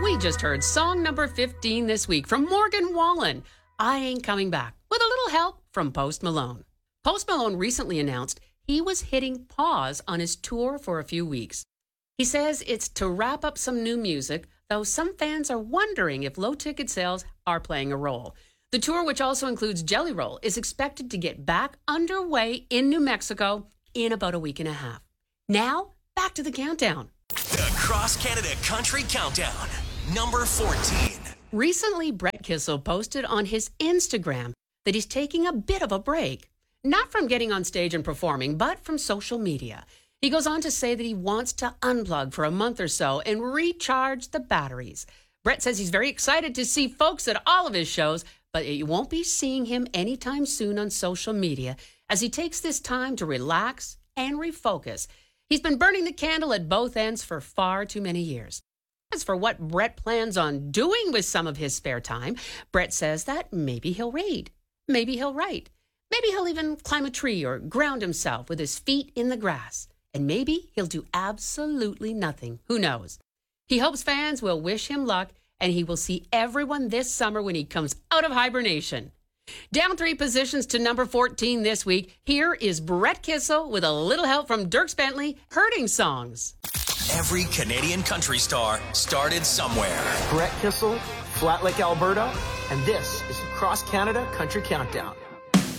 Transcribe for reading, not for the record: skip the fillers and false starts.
We just heard song number 15 this week from Morgan Wallen, I Ain't Coming Back, with a little help from Post Malone. Post Malone recently announced he was hitting pause on his tour for a few weeks. He says it's to wrap up some new music, though some fans are wondering if low ticket sales are playing a role. The tour, which also includes Jelly Roll, is expected to get back underway in New Mexico in about a week and a half. Now, back to the countdown. The Cross Canada Country Countdown, number 14. Recently, Brett Kissel posted on his Instagram that he's taking a bit of a break. Not from getting on stage and performing, but from social media. He goes on to say that he wants to unplug for a month or so and recharge the batteries. Brett says he's very excited to see folks at all of his shows, but you won't be seeing him anytime soon on social media as he takes this time to relax and refocus. He's been burning the candle at both ends for far too many years. As for what Brett plans on doing with some of his spare time, Brett says that maybe he'll read, maybe he'll write, maybe he'll even climb a tree or ground himself with his feet in the grass, and maybe he'll do absolutely nothing. Who knows? He hopes fans will wish him luck, and he will see everyone this summer when he comes out of hibernation. Down 3 positions to number 14 this week, here is Brett Kissel with a little help from Dierks Bentley, Hurting Songs. Every Canadian country star started somewhere. Brett Kissel, Flat Lake, Alberta, and this is the Cross Canada Country Countdown.